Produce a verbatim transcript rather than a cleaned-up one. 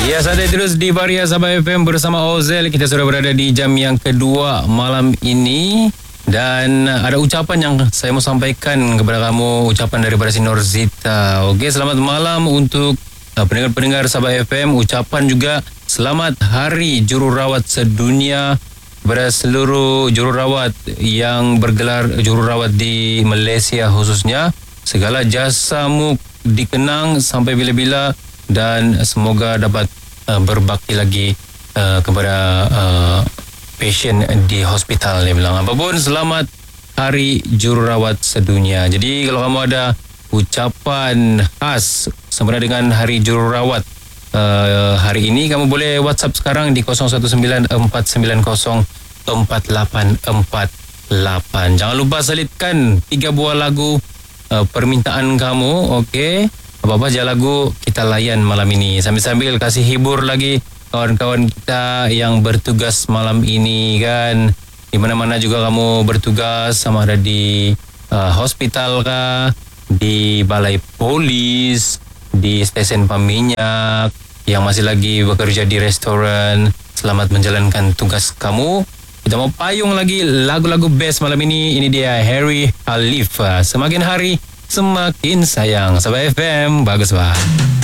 Ya, saya terus di Varia Sabah F M bersama Ozel. Kita sudah berada di jam yang kedua malam ini. Dan ada ucapan yang saya mau sampaikan kepada kamu. Ucapan daripada si Norzita. Okey, selamat malam untuk uh, pendengar-pendengar Sabah F M. Ucapan juga selamat Hari Jururawat Sedunia kepada seluruh jururawat yang bergelar jururawat di Malaysia khususnya. Segala jasamu dikenang sampai bila-bila dan semoga dapat uh, berbakti lagi uh, kepada uh, pasien di hospital. Dia bilang apapun, selamat Hari Jururawat Sedunia. Jadi kalau kamu ada ucapan khas sempena dengan Hari Jururawat uh, hari ini, kamu boleh WhatsApp sekarang di kosong satu sembilan empat sembilan kosong empat lapan empat lapan. Jangan lupa selitkan tiga buah lagu uh, permintaan kamu. Okey, apa-apa je lagu kita layan malam ini. Sambil-sambil kasih hibur lagi kawan-kawan kita yang bertugas malam ini kan. Di mana-mana juga kamu bertugas, sama ada di uh, hospital kah, di balai polis, di stesen peminyak, yang masih lagi bekerja di restoran. Selamat menjalankan tugas kamu. Kita mau payung lagi lagu-lagu best malam ini. Ini dia Harry Khalifa, Semakin Hari Semakin Sayang. Sabah F M, bagus bah.